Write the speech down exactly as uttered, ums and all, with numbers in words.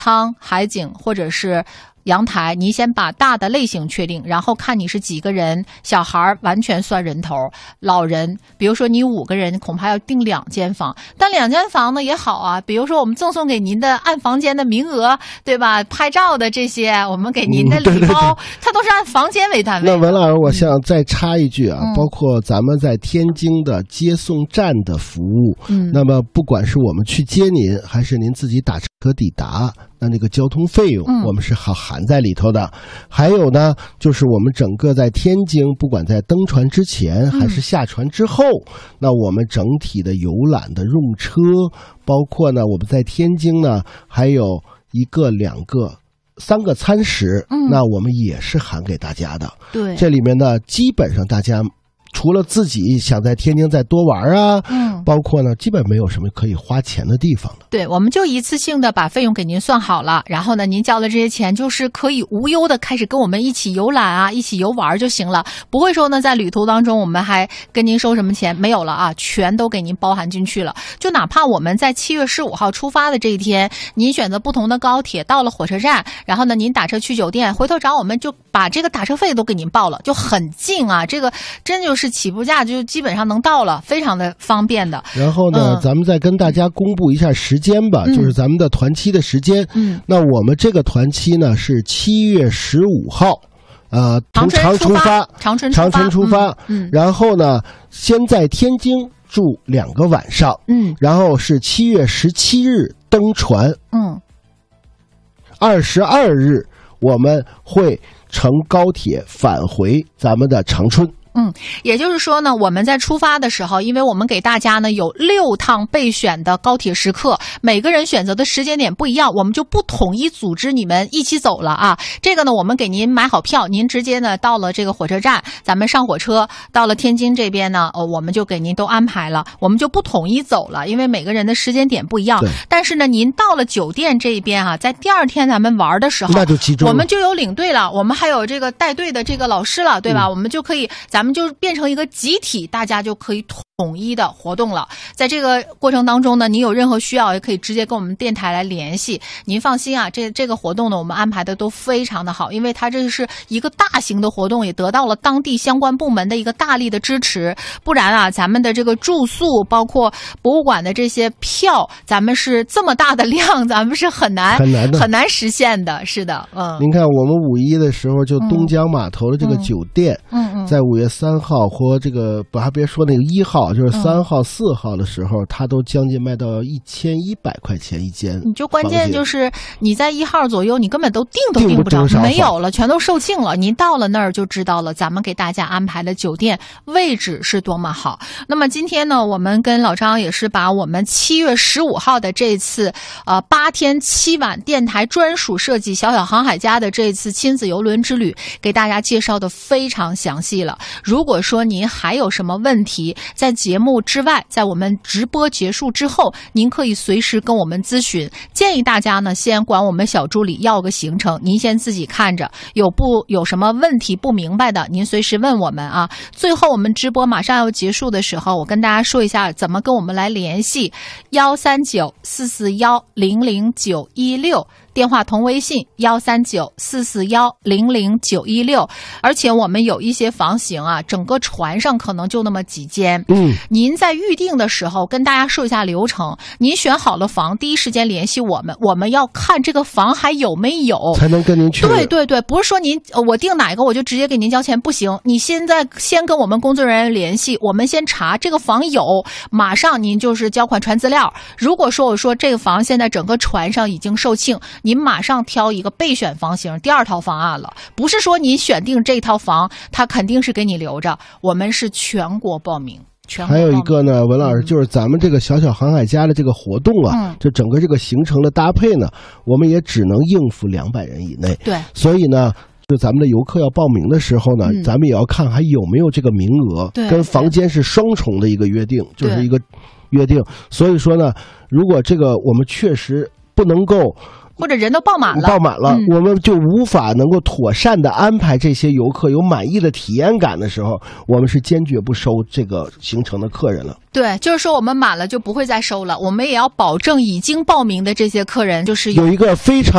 舱、海景或者是阳台，你先把大的类型确定，然后看你是几个人，小孩完全算人头，老人比如说你五个人恐怕要订两间房，但两间房呢也好啊，比如说我们赠送给您的按房间的名额，对吧？拍照的这些我们给您的礼包、嗯、对对对，它都是按房间为单位的。 那文老师我想再插一句啊、嗯、包括咱们在天津的接送站的服务，嗯，那么不管是我们去接您还是您自己打车抵达，那那个交通费用我们是好含在里头的、嗯、还有呢就是我们整个在天津不管在登船之前还是下船之后、嗯、那我们整体的游览的用车，包括呢我们在天津呢还有一个两个三个餐食、嗯、那我们也是含给大家的。对，这里面呢基本上大家除了自己想在天津再多玩啊，嗯，包括呢基本没有什么可以花钱的地方的。 对，我们就一次性的把费用给您算好了，然后呢您交了这些钱就是可以无忧的开始跟我们一起游览啊，一起游玩就行了，不会说呢在旅途当中我们还跟您收什么钱，没有了啊，全都给您包含进去了。就哪怕我们在七月十五号出发的这一天，您选择不同的高铁到了火车站，然后呢您打车去酒店，回头找我们就把这个打车费都给您报了，就很近啊，这个真就是起步价就基本上能到了，非常的方便的。 然后呢、嗯、咱们再跟大家公布一下时间吧、嗯、就是咱们的团期的时间。嗯，那我们这个团期呢是七月十五号呃从长出发长春长春出发， 嗯， 然后呢先在天津住两个晚上，嗯，然后是七月十七日登船，嗯，二十二日我们会乘高铁返回咱们的长春。 嗯，也就是说呢，我们在出发的时候，因为我们给大家呢有六趟备选的高铁时刻，每个人选择的时间点不一样，我们就不统一组织你们一起走了啊。这个呢，我们给您买好票，您直接呢到了这个火车站，咱们上火车到了天津这边呢，哦，我们就给您都安排了，我们就不统一走了，因为每个人的时间点不一样。但是呢，您到了酒店这边啊，在第二天咱们玩的时候， 那就集中了， 我们就有领队了，我们还有这个带队的这个老师了，对吧？嗯、我们就可以咱。咱们就变成一个集体，大家就可以统一的活动了。在这个过程当中呢，您有任何需要也可以直接跟我们电台来联系。您放心啊，这这个活动呢，我们安排的都非常的好，因为它这是一个大型的活动，也得到了当地相关部门的一个大力的支持。不然啊，咱们的这个住宿，包括博物馆的这些票，咱们是这么大的量，咱们是很难很难的很难实现的。是的，嗯。 您看，我们五一的时候，就东江码头的这个酒店，嗯嗯，在五月三号或这个不还别说那个一号，就是三号、四号的时候，它都将近卖到一千一百块钱一间。 你就关键就是你在一号左右，你根本都订都订不着，没有了，全都售罄了。您到了那儿就知道了，咱们给大家安排的酒店位置是多么好。那么今天呢，我们跟老张也是把我们七月十五号的这次呃八天七晚电台专属设计小小航海家的这次亲子游轮之旅，给大家介绍的非常详细了。如果说您还有什么问题，在节目之外，在我们直播结束之后，您可以随时跟我们咨询。建议大家呢，先管我们小助理要个行程，您先自己看着，有不有什么问题不明白的，您随时问我们啊。最后我们直播马上要结束的时候，我跟大家说一下怎么跟我们来联系：幺三九四四幺零零九一六。电话同微信幺三九四四幺零零九一六，而且我们有一些房型啊，整个船上可能就那么几间。嗯，您在预定的时候跟大家说一下流程，您选好了房，第一时间联系我们，我们要看这个房还有没有， 才能跟您确认。 对对对，不是说您我订哪个我就直接给您交钱，不行，你现在先跟我们工作人员联系，我们先查这个房有，马上您就是交款传资料。如果说我说这个房现在整个船上已经售罄，您马上挑一个备选房型，第二套方案了。不是说您选定这套房，它肯定是给你留着。我们是全国报名。全国报名还有一个呢，文老师，就是咱们这个小小航海家的这个活动啊，嗯、就整个这个行程的搭配呢，我们也只能应付两百人以内。 对， 所以呢。就咱们的游客要报名的时候呢、嗯，咱们也要看还有没有这个名额，跟房间是双重的一个约定，就是一个约定。所以说呢，如果这个我们确实不能够， 或者人都报满了， 报满了、嗯，我们就无法能够妥善的安排这些游客有满意的体验感的时候，我们是坚决不收这个行程的客人了。 对，就是说我们满了就不会再收了，我们也要保证已经报名的这些客人就是有一个非常